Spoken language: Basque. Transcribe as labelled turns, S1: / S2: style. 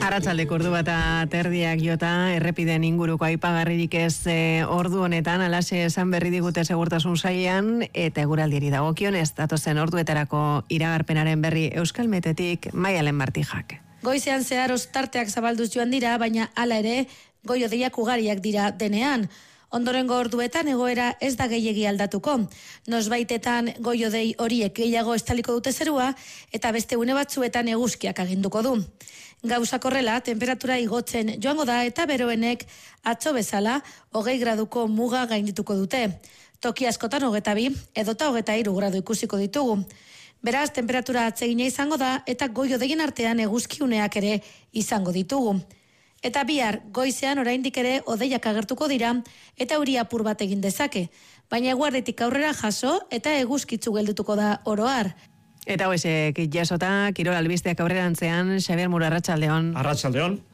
S1: Arratsaldeko ordu bata terdiak jota, errepiden inguruko aipagarririk ez ordu honetan, alaxe esan berri digute segurtasun sailean, eta eguraldiari dagokionez, datozen orduetarako iragarpenaren berri Euskalmetetik Maialen Martijak.
S2: Goizean zehar ostarteak zabalduz joan dira, baina hala ere, goi-hodeiak ugariak dira denean. Ondorengo orduetan egoera ez da gehiegi aldatuko. Nosbaitetan goi-hodei horiek gehiago estaliko dute zerua eta beste une batzuetan eguzkiak aginduko du. Gauzak horrela, temperatura igotzen joango da eta beroenek atzo bezala 20 graduko muga gaindituko dute. Toki askotan 22 edota 23 gradu ikusiko ditugu. Beraz, temperatura atsegina izango da eta goi-hodeien artean eguzkiuneak ere izango ditugu. Eta bihar, goizean oraindik ere hodeiak agertuko dira eta euri apur bat egin dezake. Baina eguerditik aurrera jaso eta eguzkitzu geldutuko da oro har.
S1: Eta hoizek jasota, Kirol albisteak aurrerantzean, Xabier Muro, arratsaldeon.
S3: Arratsaldeon.